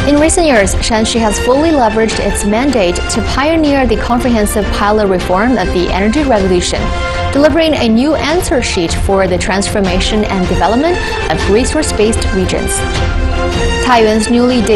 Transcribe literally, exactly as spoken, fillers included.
In recent years, Shanxi has fully leveraged its mandate to pioneer the comprehensive pilot reform of the energy revolution, delivering a new answer sheet for the transformation and development of resource-based regions. Taiyuan's newly